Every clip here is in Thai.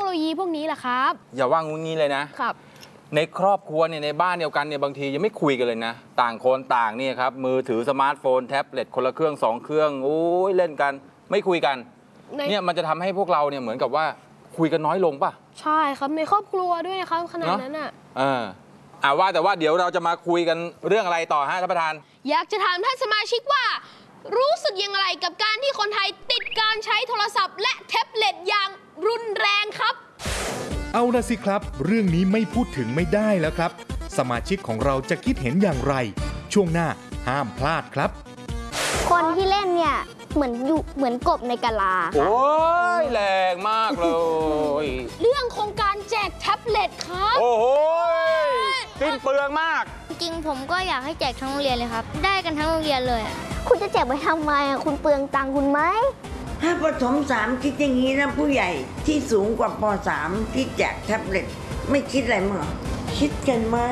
โลยีพวกนี้แหละครับอย่าว่างงุ้งี้เลยนะครับในครอบครัวเนี่ยในบ้านเดียวกันเนี่ยบางทียังไม่คุยกันเลยนะต่างคนต่างเนี่ยครับมือถือสมาร์ทโฟนแท็บเล็ตคนละเครื่อง2 เครื่องโอ้ยเล่นกันไม่คุยกันเนี่ยมันจะทำให้พวกเราเนี่ยเหมือนกับว่าคุยกันน้อยลงป่ะใช่ครับในครอบครัวด้วยนะครับขนาดนั้นว่าแต่ว่าเดี๋ยวเราจะมาคุยกันเรื่องอะไรต่อฮะท่านประธานอยากจะถามท่านสมาชิกว่ารู้สึกอย่างไรกับการที่คนไทยติดการใช้โทรศัพท์และแท็บเล็ตอย่างรุนแรงครับเอาละสิครับเรื่องนี้ไม่พูดถึงไม่ได้แล้วครับสมาชิกของเราจะคิดเห็นอย่างไรช่วงหน้าห้ามพลาดครับคนที่เล่นเนี่ยเหมือนกบในกะลาโอ้ยแรงมากเลยเรื่องโครงการแจกแท็บเล็ตครับโอ้โหสิ้นเปลืองมากจริงผมก็อยากให้แจกทั้งโรงเรียนเลยครับได้กันทั้งโรงเรียนเลยคุณจะแจกไปทำไมคุณเปลืองตังค์คุณไหมถ้าประถม3คิดอย่างนี้นะผู้ใหญ่ที่สูงกว่าป.3 ที่แจกแท็บเล็ตไม่คิดอะไรมั้งคิดกันไหม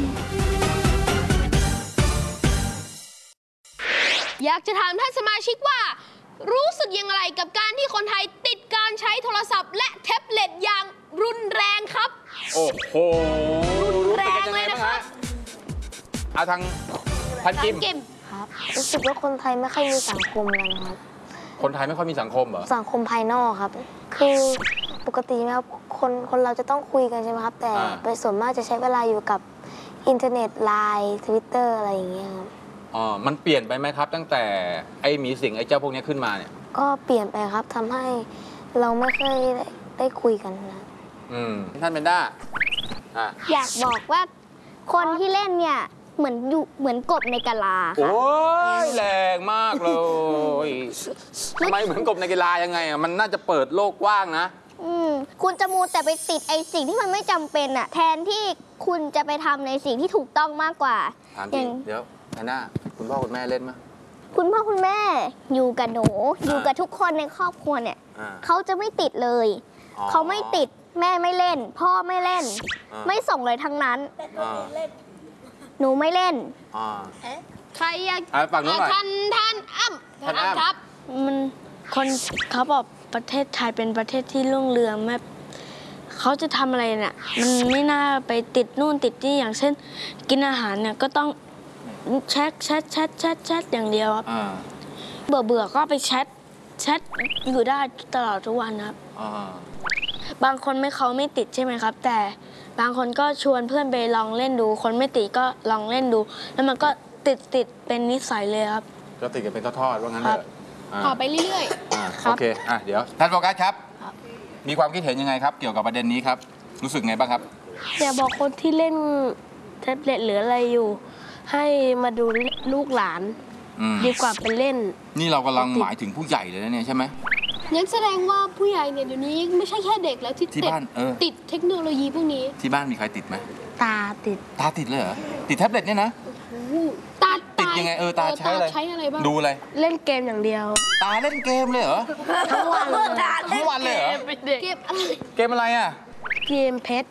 อยากจะถามท่านสมาชิกว่ารู้สึกอย่างไรกับการที่คนไทยติดการใช้โทรศัพท์และแท็บเล็ตอย่างรุนแรงครับโอ้โหรุนแรงเลยนะครับทางพันกิมครับรู้สึกว่าคนไทยไม่ค่อยมีสังคมกันครับคนไทยไม่ค่อยมีสังคมเหรอสังคมภายนอกครับคือปกตินะครับคนเราจะต้องคุยกันใช่ไหมครับแต่ไปส่วนมากจะใช้เวลาอยู่กับอินเทอร์เน็ตไลน์ทวิตเตอร์อะไรอย่างเงี้ยครับมันเปลี่ยนไปไหมครับตั้งแต่ไอ้มีสิ่งไอ้เจ้าพวกนี้ขึ้นมาเนี่ยก็เปลี่ยนไปครับทำให้เราไม่เคยได้คุยกันนะท่านเบนด้าอยากบอกว่าคนที่เล่นเนี่ยเหมือนกบในกะลาโอ้ยแรงมากเลยทำไมเหมือนกบในกะลายังไงมันน่าจะเปิดโลกกว้างนะคุณจะมูแต่ไปติดไอ้สิ่งที่มันไม่จำเป็นอะแทนที่คุณจะไปทำในสิ่งที่ถูกต้องมากกว่าถามจริงเดี๋ยวแอนนาคุณพ่อคุณแม่เล่นไหมคุณพ่อคุณแม่อยู่กับหนูอยู่กับทุกคนในครอบครัวเนี่ยเขาจะไม่ติดเลยเขาไม่ติดแม่ไม่เล่นพ่อไม่เล่นไม่ส่งเลยทั้งนั้นหนูไม่เล่นใครอยากฟังหน่อยท่านอ้ำครับมันคนเขาบอกประเทศไทยเป็นประเทศที่รุ่งเรืองแม่เขาจะทำอะไรเนี่ยมันไม่น่าไปติดนู่นติดนี่อย่างเช่นกินอาหารเนี่ยก็ต้องแชทอย่างเดียวครับเบื่อก็ไปแชทอยู่ได้ตลอดทุกวันครับบางคนเขาไม่ติดใช่ไหมครับแต่บางคนก็ชวนเพื่อนไปลองเล่นดูคนไม่ติดก็ลองเล่นดูแล้วมันก็ติดเป็นนิสัยเลยครับก็ติดกันเป็นทอดๆว่างั้นเลยต่อไปเรื่อยๆโอเคเดี๋ยวท่านโฟกัสครับมีความคิดเห็นยังไงครับเกี่ยวกับประเด็นนี้ครับรู้สึกไงบ้างครับอยากบอกคนที่เล่นแท็บเล็ตหรืออะไรอยู่ให้มาดูลูกหลานดีกว่าไปเล่นนี่เรากำลังหมายถึงผู้ใหญ่เลยนะเนี่ยใช่ไหมงั้นแสดงว่าผู้ใหญ่เนี่ยเดี๋ยวนี้ไม่ใช่แค่เด็กแล้วที่ติดเทคโนโลยีพวกนี้ที่บ้านมีใครติดไหมตาติดเลยเหรอติดแท็บเล็ตเนี่ยนะติดยังไงตาใช้อะไรบ้างดูอะไรเล่นเกมอย่างเดียวตาเล่นเกมเลยเหรอทั้งวันเลยเหรอเกมอะไรอ่ะเกมเพชร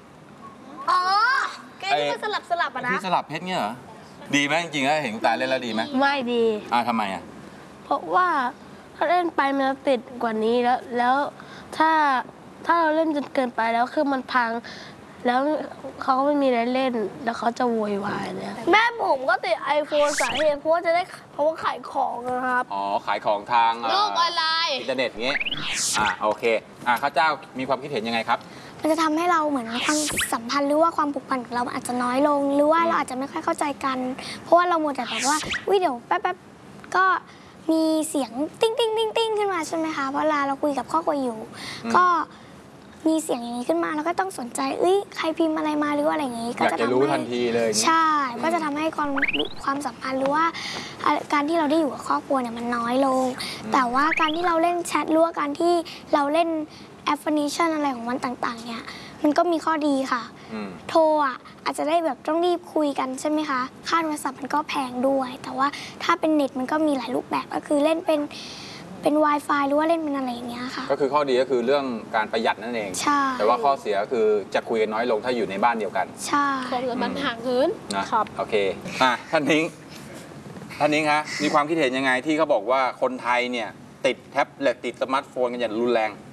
เกมที่มันสลับอะนะที่สลับเพชรเนี่ยเหรอดีไหมจริงๆเห็นตาเล่นแล้วดีไหมไม่ดีทำไมอ่ะเพราะว่าถ้าเล่นไปมันจะติดกว่านี้แล้วถ้าเราเล่นจนเกินไปแล้วคือมันพังแล้วเขาก็ไม่มีอะไรเล่นแล้วเขาจะโวยวายเนี่ยแม่ผมก็ติด iPhone สาเหตุเพราะว่าจะได้เพราะว่าขายของนะครับขายของทางโลกออนไลน์อินเทอร์เน็ตเงี้ยโอเคข้าเจ้ามีความคิดเห็นยังไงครับมันจะทำให้เราเหมือนความสัมพันธ์หรือว่าความผูกพันของเราอาจจะน้อยลงหรือว่าเราอาจจะไม่ค่อยเข้าใจกันเพราะว่าเราโมแต่แบบว่าเดี๋ยวแป๊บก็มีเสียงติ้งขึ้นมาใช่ไหมคะเพราะเวลาเราคุยกับครอบครัวอยู่ก็มีเสียงอย่างนี้ขึ้นมาแล้วก็ต้องสนใจใครพิมพ์อะไรมาหรือว่าอะไรอย่างนี้ก็จะรู้ทันทีเลยใช่ก็จะทำให้ความสัมพันธ์หรือว่าการที่เราได้อยู่กับครอบครัวเนี่ยมันน้อยลงแต่ว่าการที่เราเล่นแชทหรือว่าการที่เราเล่นแอปพลิเคชันอะไรของมันต่างๆเนี่ยมันก็มีข้อดีค่ะโทรอาจจะได้แบบต้องรีบคุยกันใช่ไหมคะค่าโทรศัพท์มันก็แพงด้วยแต่ว่าถ้าเป็นเน็ตมันก็มีหลายรูปแบบก็คือเล่นเป็น Wi-Fi หรือว่าเล่นเป็นอะไรอย่างเงี้ยค่ะก็คือข้อดีก็คือเรื่องการประหยัดนั่นเองใช่แต่ว่าข้อเสียคือจะคุยกันน้อยลงถ้าอยู่ในบ้านเดียวกันใช่ความสัมพันธ์ห่างเหินนะครับโอเคท่านนิ้งฮะมีความคิดเห็นยังไงที่เขาบอกว่าคนไทยเนี่ยติดแท็บเล็ตติดสมาร์ทโฟนกันอย่างรุนแรง